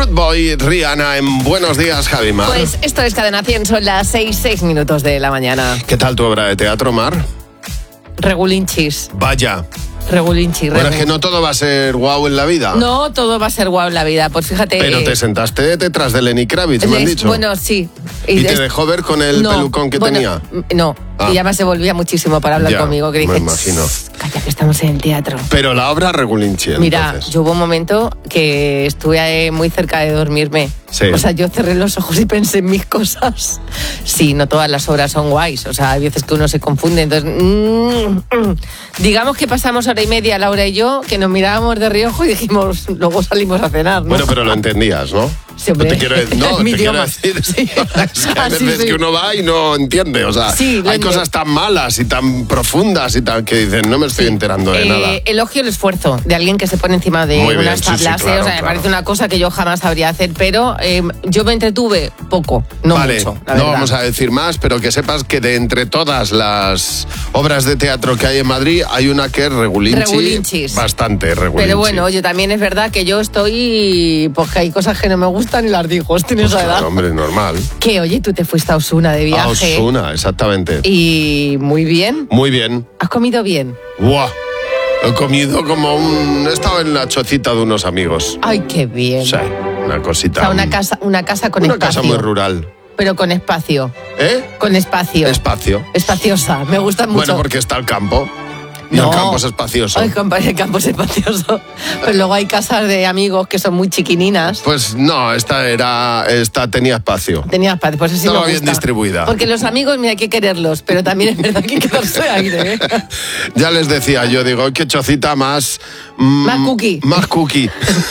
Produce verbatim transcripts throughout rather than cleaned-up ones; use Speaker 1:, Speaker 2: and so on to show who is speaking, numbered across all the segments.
Speaker 1: Rude Boy, Rihanna en Buenos Días, Javi Mar.
Speaker 2: Pues esto es Cadena cien, son las seis, seis minutos de la mañana.
Speaker 1: ¿Qué tal tu obra de teatro, Mar?
Speaker 2: Regulinchis.
Speaker 1: Vaya.
Speaker 2: Regulinchi,
Speaker 1: Bueno,
Speaker 2: regu.
Speaker 1: es que no todo va a ser guau en la vida.
Speaker 2: No, todo va a ser guau en la vida. Pues fíjate.
Speaker 1: Pero te sentaste detrás de Lenny Kravitz, me han
Speaker 2: les-
Speaker 1: dicho.
Speaker 2: Bueno, sí.
Speaker 1: ¿Y te
Speaker 2: es-
Speaker 1: dejó ver con el
Speaker 2: no,
Speaker 1: pelucón que
Speaker 2: bueno,
Speaker 1: tenía?
Speaker 2: No,
Speaker 1: Ah.
Speaker 2: y además se volvía muchísimo para hablar
Speaker 1: Ya,
Speaker 2: conmigo. Que
Speaker 1: me
Speaker 2: dije,
Speaker 1: imagino.
Speaker 2: "Shh, calla, que estamos en el teatro".
Speaker 1: Pero la obra Regulinchi,
Speaker 2: Mira,
Speaker 1: entonces.
Speaker 2: yo hubo un momento que estuve eh, muy cerca de dormirme.
Speaker 1: Sí.
Speaker 2: O sea, yo cerré los ojos y pensé en mis cosas. Sí, no todas las obras son guays. O sea, hay veces que uno se confunde. Entonces, mm, mm. digamos que pasamos hora y media, Laura y yo, que nos mirábamos de reojo y dijimos, luego salimos a cenar, ¿no?
Speaker 1: Bueno, pero lo entendías, ¿no?
Speaker 2: Sí, hombre.
Speaker 1: Te quiero, decir- no,
Speaker 2: Es mi
Speaker 1: te quiero
Speaker 2: idioma.
Speaker 1: decir,
Speaker 2: Sí.
Speaker 1: es que
Speaker 2: Ah,
Speaker 1: hay
Speaker 2: sí,
Speaker 1: veces
Speaker 2: sí.
Speaker 1: que uno va y no entiende, o sea,
Speaker 2: Sí, lo
Speaker 1: hay
Speaker 2: entiendo.
Speaker 1: cosas tan malas y tan profundas y tan que dicen, no me estoy enterando de
Speaker 2: Eh,
Speaker 1: nada.
Speaker 2: elogio el esfuerzo de alguien que se pone encima de
Speaker 1: Muy bien,
Speaker 2: unas
Speaker 1: sí, sí,
Speaker 2: tablas. ¿eh?
Speaker 1: claro,
Speaker 2: o sea, me
Speaker 1: claro.
Speaker 2: parece una cosa que yo jamás sabría hacer, pero eh, yo me entretuve poco, no
Speaker 1: Vale,
Speaker 2: mucho, la
Speaker 1: no
Speaker 2: verdad.
Speaker 1: vamos a decir más, pero que sepas que de entre todas las obras de teatro que hay en Madrid, hay una que es Regulinchi.
Speaker 2: Regulinchis.
Speaker 1: Bastante Regulinchi.
Speaker 2: Pero bueno, oye, también es verdad que yo estoy, pues que hay cosas que no me gustan y las digo, tienes
Speaker 1: Pues
Speaker 2: esa edad.
Speaker 1: claro, hombre, normal.
Speaker 2: Que oye, tú te fuiste a Osuna de
Speaker 1: A
Speaker 2: viaje.
Speaker 1: Osuna, exactamente.
Speaker 2: Y muy bien.
Speaker 1: Muy bien.
Speaker 2: ¿Has comido bien?
Speaker 1: ¡Guau! He comido como un... He estado en la chocita de unos amigos.
Speaker 2: Ay, qué bien.
Speaker 1: O sea, una
Speaker 2: O
Speaker 1: cosita...
Speaker 2: sea, una casa, una casa con
Speaker 1: Una
Speaker 2: espacio.
Speaker 1: casa muy rural.
Speaker 2: Pero con espacio.
Speaker 1: ¿Eh?
Speaker 2: Con espacio.
Speaker 1: Espacio.
Speaker 2: Espaciosa. Me gusta mucho.
Speaker 1: Bueno, porque está el campo. Y
Speaker 2: No.
Speaker 1: el campo es espacioso.
Speaker 2: Ay, compa- el campo es espacioso. Pero luego hay casas de amigos que son muy chiquininas.
Speaker 1: Pues no, esta era... Esta tenía espacio.
Speaker 2: Tenía espacio, pues así
Speaker 1: Estaba
Speaker 2: me
Speaker 1: bien
Speaker 2: gusta.
Speaker 1: distribuida.
Speaker 2: Porque los amigos, mira, hay que quererlos, pero también es verdad que hay que darse aire, ¿eh?
Speaker 1: Ya les decía yo, digo, qué chocita más... mm,
Speaker 2: Más cookie.
Speaker 1: Más cookie.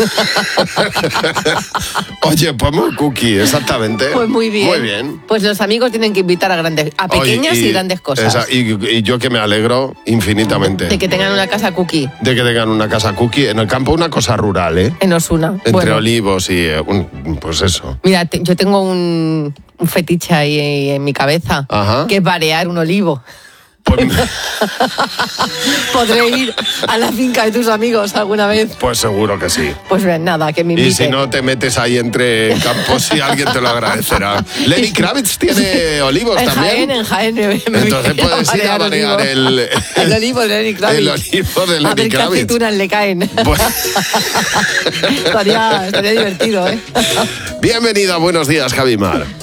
Speaker 1: Oye, pues muy cookie, exactamente.
Speaker 2: Pues muy bien.
Speaker 1: Muy bien.
Speaker 2: Pues los amigos tienen que invitar a grandes, a pequeñas
Speaker 1: Oye,
Speaker 2: y, grandes cosas.
Speaker 1: esa- y, y yo que me alegro infinitamente.
Speaker 2: De que tengan una casa cookie
Speaker 1: De que tengan una casa cookie. En el campo una cosa rural, ¿eh?
Speaker 2: en Osuna.
Speaker 1: Entre
Speaker 2: Bueno,
Speaker 1: olivos y... eh, un- pues eso.
Speaker 2: mira, te- yo tengo un, un fetiche ahí en mi cabeza,
Speaker 1: Ajá.
Speaker 2: que es varear un olivo.
Speaker 1: Pues,
Speaker 2: ¿Podré ir a la finca de tus amigos alguna vez?
Speaker 1: pues seguro que sí.
Speaker 2: Pues nada, que me
Speaker 1: Y
Speaker 2: invite.
Speaker 1: si no te metes ahí entre campos y alguien te lo agradecerá. Lenny Kravitz tiene olivos
Speaker 2: En
Speaker 1: también.
Speaker 2: Jaén, en Jaén. me- me
Speaker 1: Entonces
Speaker 2: voy
Speaker 1: puedes ir a
Speaker 2: varear
Speaker 1: varear
Speaker 2: olivo.
Speaker 1: el-
Speaker 2: el olivo de Lenny Kravitz.
Speaker 1: el olivo de
Speaker 2: A
Speaker 1: Lenny
Speaker 2: ver qué
Speaker 1: Kravitz.
Speaker 2: aceitunas le caen.
Speaker 1: Pues-
Speaker 2: estaría, estaría divertido, ¿eh?
Speaker 1: Bienvenida, buenos días, Javi Mar.